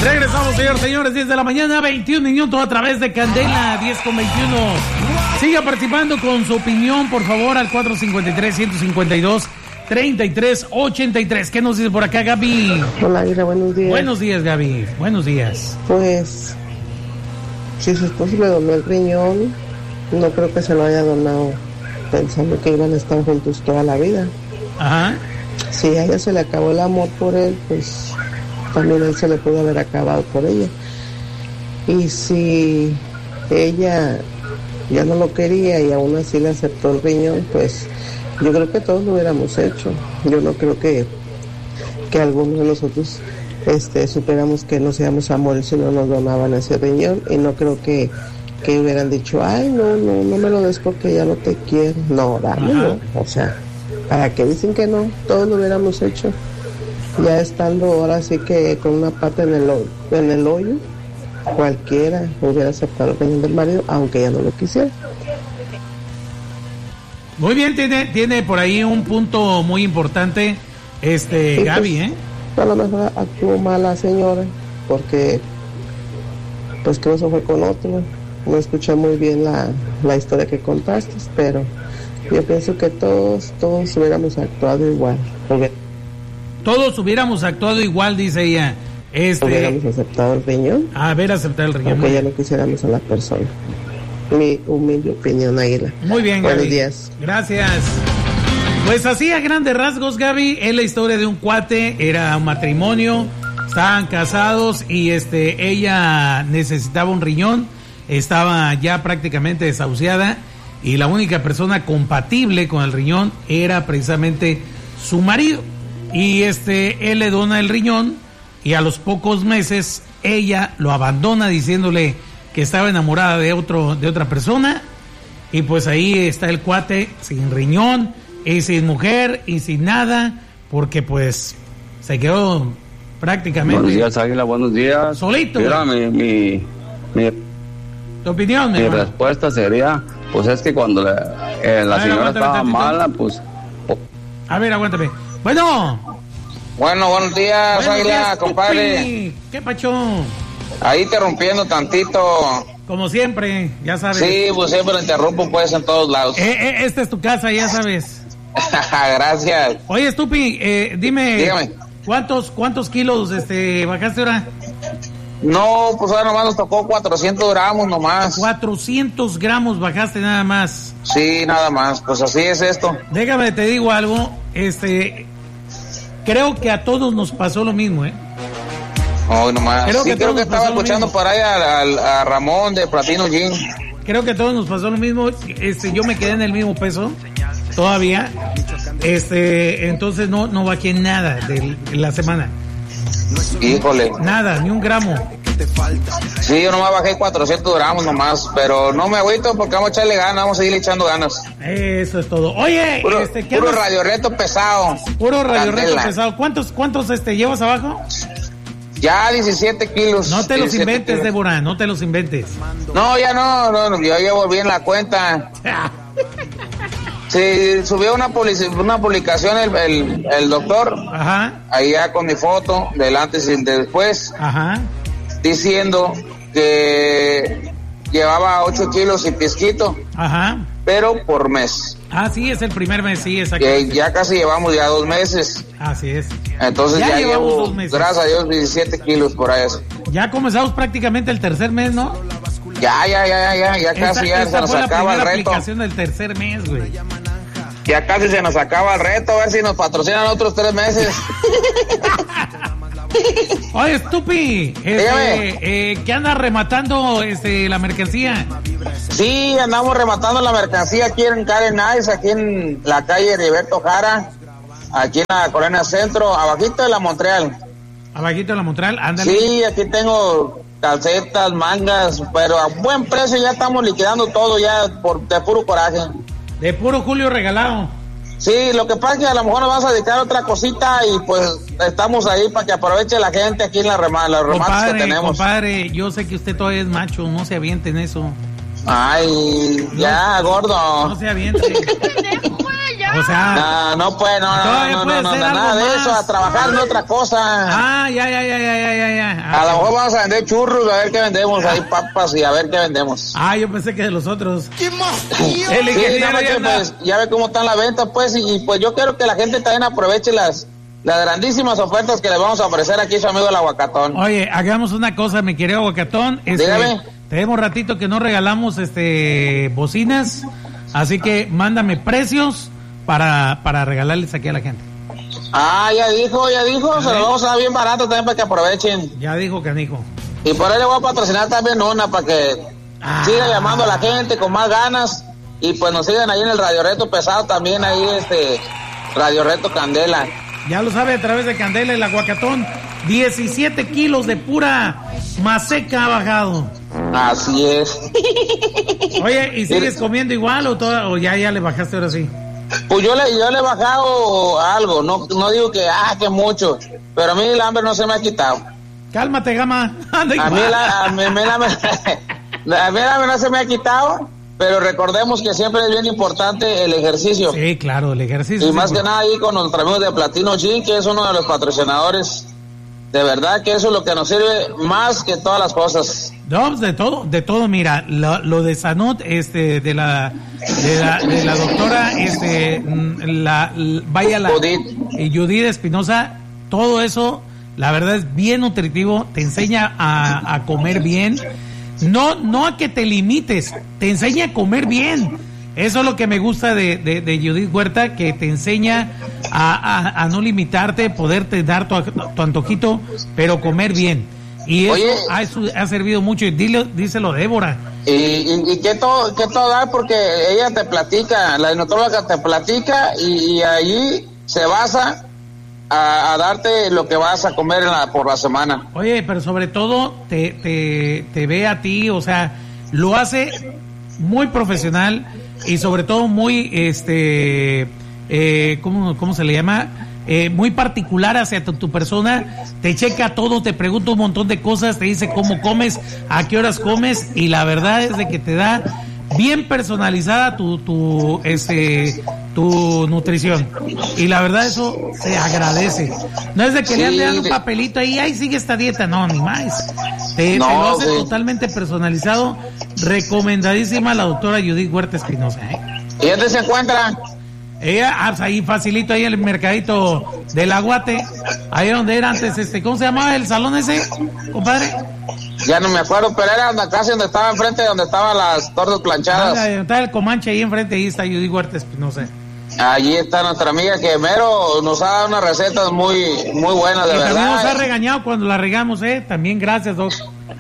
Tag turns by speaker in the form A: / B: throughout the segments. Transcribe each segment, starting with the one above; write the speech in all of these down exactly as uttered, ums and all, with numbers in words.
A: Regresamos, señores, señores, diez de la mañana, veintiún minutos a través de Candela, diez con veintiuno. Siga participando con su opinión, por favor, al cuatro cinco tres, uno cinco dos, tres tres ocho tres. ¿Qué nos dice por acá, Gaby?
B: Hola, Ira, buenos días.
A: Buenos días, Gaby. Buenos días.
B: Pues, si su esposo le donó el riñón, no creo que se lo haya donado pensando que iban a estar juntos toda la vida.
A: Ajá.
B: Si a ella se le acabó el amor por él, pues también él se le pudo haber acabado por ella. Y si ella ya no lo quería y aún así le aceptó el riñón, pues yo creo que todos lo hubiéramos hecho. Yo no creo que, que algunos de nosotros este, superamos que no seamos amores si no nos donaban ese riñón, y no creo que, que hubieran dicho, ay, no, no, no me lo des porque ya no te quiero. No, dámelo. O sea, ¿para qué dicen que no? Todos lo hubiéramos hecho. Ya estando ahora sí que con una pata en el, en el hoyo, cualquiera hubiera aceptado el riñón del marido, aunque ella no lo quisiera.
A: Muy bien, tiene, tiene por ahí un punto muy importante, este, sí, Gaby, pues, ¿eh?
B: A lo mejor actuó mal la señora, porque pues que eso fue con otro. No escuché muy bien la, la historia que contaste, pero yo pienso que todos, todos hubiéramos actuado igual. Porque
A: todos hubiéramos actuado igual, dice ella. Este,
B: hubiéramos aceptado el riñón.
A: A ver, aceptar el riñón.
B: Aunque ya no quisiéramos a la persona. Mi humilde opinión, Águila.
A: Muy bien, Gaby.
B: Buenos días.
A: Gracias. Pues así a grandes rasgos, Gaby, es la historia de un cuate, era un matrimonio, estaban casados y este, ella necesitaba un riñón, estaba ya prácticamente desahuciada y la única persona compatible con el riñón era precisamente su marido. Y este, él le dona el riñón y a los pocos meses ella lo abandona diciéndole que estaba enamorada de otro, de otra persona, y pues ahí está el cuate sin riñón y sin mujer y sin nada, porque pues se quedó prácticamente.
C: Buenos días, Águila, buenos días.
A: Solito.
C: Mira, mi, mi, mi,
A: tu opinión,
C: mi respuesta sería, pues es que cuando la, eh, la
A: ver,
C: señora estaba
A: tantito.
C: mala, pues. Oh.
A: A ver, aguántame. Bueno.
D: Bueno, buenos días, buenos Águila, días, compadre.
A: Tupi. ¿Qué pacho?
D: Ahí interrumpiendo tantito.
A: Como siempre, ya sabes.
D: Sí, pues siempre lo interrumpo pues en todos lados.
A: Eh, eh, esta es tu casa, ya sabes.
D: Gracias.
A: Oye, Stupi, eh, dime.
D: Dígame.
A: ¿Cuántos, cuántos kilos este, bajaste ahora?
D: No, pues ahora nomás nos tocó cuatrocientos gramos nomás.
A: cuatrocientos gramos bajaste nada más.
D: Sí, nada más, pues así es esto.
A: Déjame, te digo algo, este, creo que a todos nos pasó lo mismo, ¿eh?
D: Oh, nomás.
A: Creo
D: sí,
A: que
D: creo que estaba escuchando por ahí a, a, a Ramón de Platino Gym.
A: Creo que a todos nos pasó lo mismo. Este, yo me quedé en el mismo peso todavía. Este, entonces no, no bajé nada de la semana.
D: Híjole.
A: Nada, ni un gramo.
D: Sí, yo nomás bajé cuatrocientos gramos nomás, pero no me agüito porque vamos a echarle ganas, vamos a seguir echando ganas.
A: Eso es todo. Oye,
D: puro,
A: este, ¿qué
D: puro
A: andas?
D: radio reto pesado.
A: Puro radio
D: Candela.
A: reto pesado. ¿Cuántos, cuántos este llevas abajo?
D: Ya diecisiete kilos.
A: No te los inventes,
D: kilos.
A: Débora, no te los inventes.
D: No, ya no, no, no, yo llevo bien la cuenta. Sí, subió una, una publicación el, el, el doctor.
A: Ajá.
D: Ahí ya con mi foto, del antes y del después.
A: Ajá.
D: Diciendo que llevaba ocho kilos y pizquito.
A: Ajá.
D: Pero por mes.
A: Ah, sí, es el primer mes, sí, exacto.
D: Que ya casi llevamos ya dos meses.
A: Así es.
D: Entonces ya,
A: ya
D: llevo,
A: dos meses.
D: Gracias a Dios, diecisiete kilos por ahí.
A: Ya comenzamos prácticamente el tercer mes, ¿no?
D: Ya, ya, ya, ya, ya casi
A: esta,
D: ya
A: esta
D: se nos
A: fue
D: acaba el
A: la
D: reto.
A: aplicación del tercer mes, güey.
D: Ya casi se nos acaba el reto, a ver si nos patrocinan otros tres meses.
A: Oye, Stupi, este, eh, ¿qué andas rematando este, la mercancía?
D: Sí, andamos rematando la mercancía aquí en Karen Nice, aquí en la calle Heriberto Jara, aquí en la Colonia Centro, abajito de la Montreal.
A: Abajito de la Montreal, ándale.
D: Sí, aquí tengo calcetas, mangas, pero a buen precio ya estamos liquidando todo ya por de puro coraje.
A: De puro Julio regalado.
D: Sí, lo que pasa es que a lo mejor nos vamos a dedicar a otra cosita y pues estamos ahí para que aproveche la gente aquí en la rema, los remates que tenemos.
A: Compadre, yo sé que usted todavía es macho, no se aviente en eso.
D: Ay, ya, gordo.
A: No se aviente. O sea,
D: no, no puede, no, no, no, no, no, nada de eso, a trabajar en otra cosa.
A: Ah, ya, ya, ya, ya, ya, ya, ya. Ah,
D: a lo mejor vamos a vender churros, a ver qué vendemos, ahí papas y a ver qué vendemos.
A: Ah, yo pensé que de los otros.
D: ¿Qué más? Sí, nada que, pues, ya ve cómo están las ventas, pues, y, y pues yo quiero que la gente también aproveche las, las grandísimas ofertas que le vamos a ofrecer aquí a su amigo el Aguacatón.
A: Oye, hagamos una cosa, mi querido Aguacatón. Este,
D: Dígame.
A: Tenemos ratito que no regalamos este bocinas, así que mándame precios para, para regalarles aquí a la gente.
D: Ah, ya dijo, ya dijo, se lo vamos a dar bien barato también para que aprovechen.
A: Ya dijo, canijo.
D: Y por ahí le voy a patrocinar también una para que ah. siga llamando a la gente con más ganas y pues nos sigan ahí en el Radio Reto Pesado también, ahí este Radio Reto Candela.
A: Ya lo sabe, a través de Candela, el Aguacatón, diecisiete kilos de pura maseca ha bajado.
D: Así es.
A: Oye, ¿y sigues comiendo igual o, todo, o ya, ya le bajaste ahora sí?
D: Pues yo le, yo le he bajado algo, no, no digo que, ah, que mucho, pero a mí el hambre no se me ha quitado.
A: Cálmate, gama. Anda
D: a, mí la, a, mí, a, mí la, a mí el hambre no se me ha quitado, pero recordemos que siempre es bien importante el ejercicio.
A: Sí, claro, el ejercicio.
D: Y más que nada ahí con nuestros amigos de Platino Gym, que es uno de los patrocinadores. De verdad que eso es lo que nos sirve más que todas las cosas.
A: No, de todo, de todo, mira, lo, lo de salud, este, de la, de la, de la doctora, este, la, la vaya la,
D: Judith.
A: Y Judith Espinosa, todo eso, la verdad es bien nutritivo, te enseña a, a comer bien, no, no a que te limites, te enseña a comer bien. Eso es lo que me gusta de, de, de Judith Huerta, que te enseña a, a, a no limitarte, poderte dar tu, tu antojito, pero comer bien. Y eso
D: Oye,
A: ha, ha servido mucho. Y dile, díselo, Débora.
D: Y, y, y que todo, que todo da, porque ella te platica, la nutrióloga te platica y, y ahí se basa a, a darte lo que vas a comer en la, por la semana.
A: Oye, pero sobre todo te, te, te ve a ti, o sea, lo hace muy profesional y sobre todo muy, este, eh, ¿cómo, cómo se le llama? Eh, muy particular hacia tu, tu persona, te checa todo, te pregunta un montón de cosas, te dice cómo comes, a qué horas comes, y la verdad es de que te da bien personalizada tu, tu, este, tu nutrición, y la verdad eso se agradece. No es de que le dan un papelito ahí, ahí sigue esta dieta, no, ni más. Te,
D: no,
A: te lo hace
D: sí.
A: totalmente personalizado, recomendadísima la doctora Judith Huerta Espinosa. ¿eh?
D: ¿Y dónde se encuentra?
A: Ella, ah, ahí facilito, ahí el mercadito del Aguate, ahí donde era antes, este, ¿cómo se llamaba el salón ese, compadre?
D: Ya no me acuerdo, pero era la casa donde estaba enfrente, donde estaban las tortas planchadas.
A: Ah, está el Comanche ahí enfrente, ahí está Judith Huerta, no sé.
D: Allí está nuestra amiga que mero nos ha dado unas recetas muy, muy buenas, de
A: y
D: verdad.
A: También nos ha regañado cuando la regamos, eh, también gracias, Doc.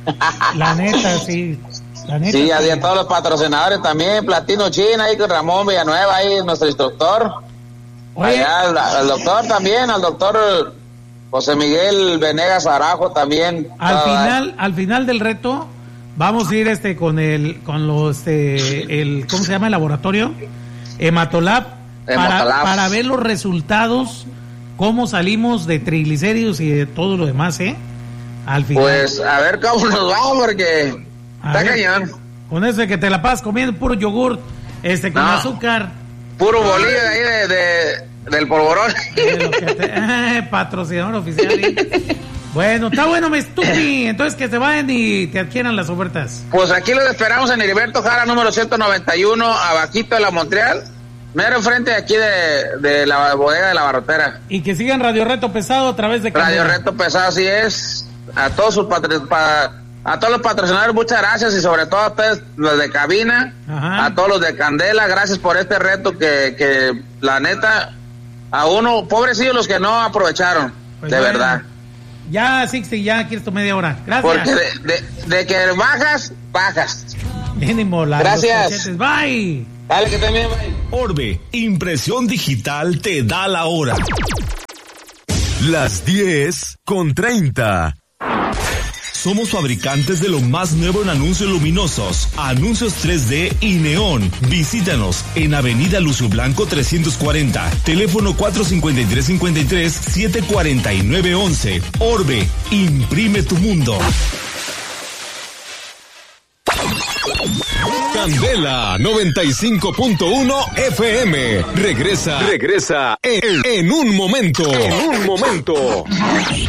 A: La neta, sí. La neta,
D: sí,
A: sí.
D: a todos los patrocinadores también, Platino China, ahí con Ramón Villanueva, ahí nuestro instructor. Oye. Allá al, al doctor también, al doctor José Miguel Venegas Arajo también.
A: Al final, al final del reto, vamos a ir este con el, con los, este, el, ¿cómo se llama el laboratorio? Hematolab,
D: Hematolab.
A: Para, para ver los resultados, cómo salimos de triglicéridos y de todo lo demás, ¿eh? Al final.
D: Pues a ver cómo nos va, porque a está ver, cañón.
A: Con eso de que te la pasas comiendo puro yogur, este, con no, azúcar.
D: Puro bolillo ahí de, de, del polvorón.
A: Eh, te, eh, patrocinador oficial. ¿eh? Bueno, está bueno, mi estupi. Entonces que se vayan y te adquieran las ofertas.
D: Pues aquí los esperamos en Heriberto Jara, número ciento noventa y uno, abajito de la Montreal. Mero enfrente de aquí de, de la bodega de la Barrotera.
A: Y que sigan Radio Reto Pesado a través de
D: Radio Candela. Reto Pesado, así es. A todos sus patri- pa- a todos los patrocinadores, muchas gracias, y sobre todo a ustedes, los de cabina, ajá, a todos los de Candela, gracias por este reto que, que la neta, a uno, pobrecillos los que no aprovecharon, pues de bueno, verdad.
A: Ya, Sixty, ya quieres tu media hora. Gracias.
D: Porque de, de, de que bajas, bajas.
A: Mínimo, la,
D: gracias.
A: Bye.
D: Dale, que también, bye.
E: Orbe, impresión digital te da la hora. Las diez con treinta. Somos fabricantes de lo más nuevo en anuncios luminosos, anuncios tres D y neón. Visítanos en Avenida Lucio Blanco trescientos cuarenta, teléfono cuatro cinco tres cinco tres, siete cuatro nueve once. Orbe, imprime tu mundo. Candela noventa y cinco punto uno F M. Regresa, regresa en, en un momento. En un momento.